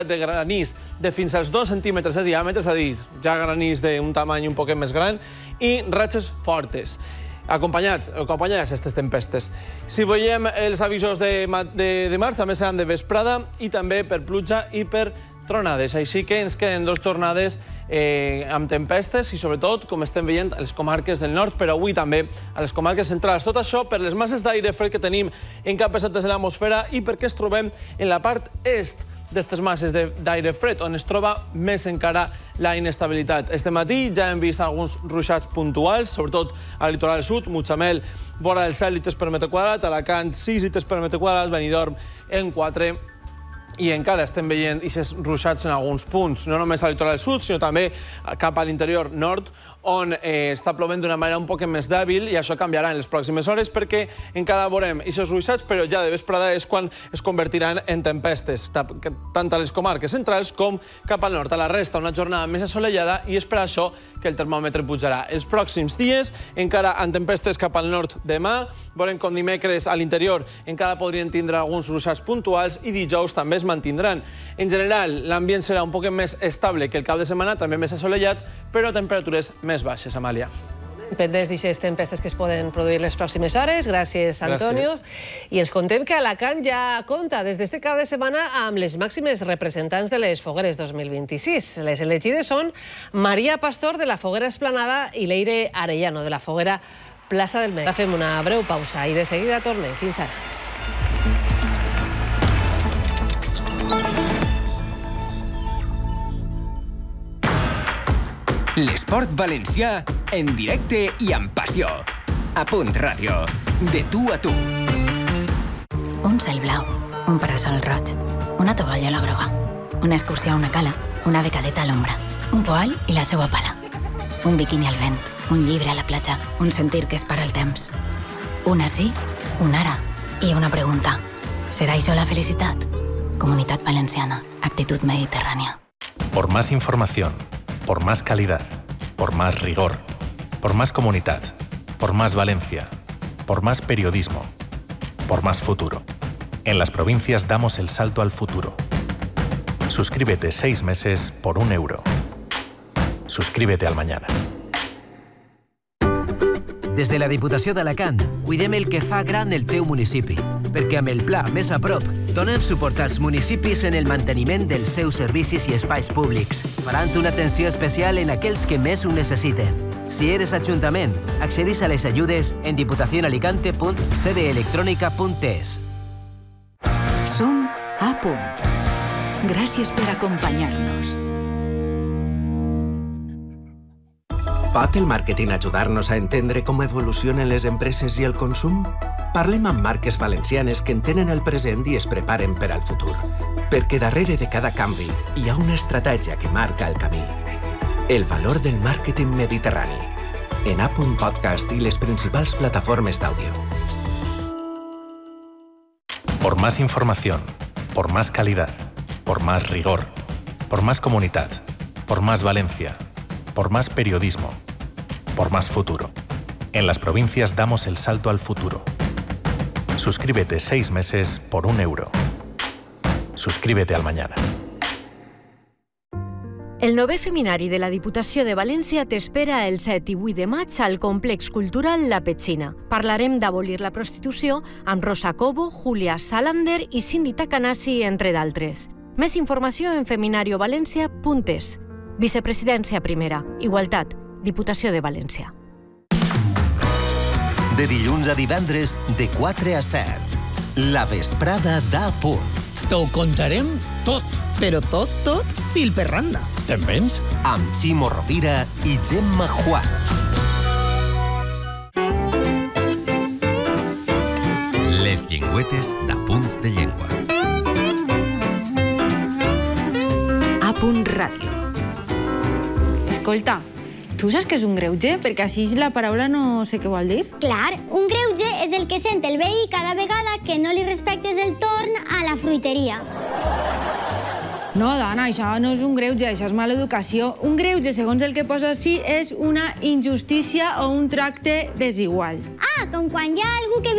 de granís de fins als 2 centímetres de diàmetre, és a dir, ja granís d'un tamany un poquet més gran, i ratxes fortes, acompanyades aquestes tempestes. Si veiem els avisos de març, també seran de vesprada i també per pluja i per tronades. Així que ens queden 2 jornades amb tempestes i, sobretot, com estem veient, a les comarques del nord, però avui també a les comarques centrals. Tot això per les masses d'aire fred que tenim en capes altes de l'atmosfera i perquè es trobem en la part est d'aquestes masses d'aire fred, on es troba més encara la inestabilitat. Este matí ja hem vist alguns ruixats puntuals, sobretot al litoral sud, Mutxamel, vora dels 7 litres per metre quadrat, Alacant, 6 litres per metre quadrat, Benidorm, en 4, i encara estem veient aquests ruixats en alguns punts, no només al litoral sud, sinó també cap a l'interior nord, on està plovent d'una manera un poc més dèbil, i això canviarà en les pròximes hores perquè encara veurem aquests ruixats, però ja de vesprada és quan es convertiran en tempestes, tant a les comarques centrals com cap al nord. A la resta, una jornada més assolellada, i és per això que el termòmetre pujarà. Els pròxims dies, encara amb tempestes cap al nord demà, veurem com dimecres a l'interior encara podrien tindre alguns ruixats puntuals i dijous també es mantindran. En general, l'ambient serà un poc més estable que el cap de setmana, també més assolellat, però temperatures més baixes, Amàlia. Pendents d'aquestes tempestes que es poden produir les pròximes hores. Gràcies, Antonio. I ens contem que Alacant ja compta des d'este cap de setmana amb les màximes representants de les fogueres 2026. Les elegides són Maria Pastor, de la Foguera Esplanada, i Leire Arellano, de la Foguera Plaça del Meg. Fem una breu pausa i de seguida tornem. Fins ara. L'esport valencià en directe i amb passió. A Punt Ràdio. De tu a tu. Un cel blau, un parasol roig, una tovallola groga, una excursió a una cala, una becadeta a l'ombra, un poal i la seua pala, un biquini al vent, un llibre a la platja, un sentir que es para el temps. Un ací, un ara i una pregunta. Serà això la felicitat? Comunitat Valenciana. Actitud mediterrània. Por más información, por más calidad, por más rigor, por más comunidad, por más Valencia, por más periodismo, por más futuro. En las provincias damos el salto al futuro. Suscríbete 6 meses por €1. Suscríbete al Mañana. Des de la Diputació d'Alacant, cuidem el que fa gran el teu municipi, perquè amb el Pla Més a Prop donem suport als municipis en el manteniment dels seus servicis i espais públics, farant una atenció especial en aquells que més ho necessiten. Si eres ajuntament, accedís a les ajudes en diputacionalicante.cdeelectronica.es. Som a Punt. Gràcies per acompanyar-nos. Pot el màrqueting ajudar-nos a entendre com evolucionen les empreses i el consum? Parlem amb marques valencianes que entenen el present i es preparen per al futur. Perquè darrere de cada canvi hi ha una estratègia que marca el camí. El valor del màrqueting mediterrani. En Apunt Podcast i les principals plataformes d'àudio. Por más información, por más calidad, por más rigor, por más comunidad, por más Valencia, por más periodismo, por más futuro. En las provincias damos el salto al futuro. Suscríbete 6 meses por €1. Suscríbete al Mañana. El 9è Feminari de la Diputació de València t'espera el 7 i 8 de maig al Complex Cultural La Petxina. Parlarem d'abolir la prostitució amb Rosa Cobo, Julia Salander i Cindy Takanasi, entre d'altres. Més informació en feminariovalencia.es. Vicepresidència primera. Igualtat. Diputació de València. De dilluns a divendres, de 4 a 7. La vesprada d'A Punt. T'ho contarem tot. Però tot, fil per randa. Te'n vens? Amb Ximo Rovira i Gemma Juan. Les llengüetes d'Apunts de Llengua. A Punt Ràdio. Escolta, tu saps què és un greuge? Perquè així la paraula no sé què vol dir. Clar, un greuge és el que sent el veí cada vegada que no li respectes el torn a la fruiteria. No, dona, això no és un greuge, això és mala educació. Un greuge, segons el que posa així, és una injustícia o un tracte desigual. Ah, com quan hi ha algú que